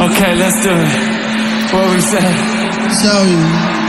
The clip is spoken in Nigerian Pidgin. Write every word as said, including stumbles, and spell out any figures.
Okay, let's do it. What we say? So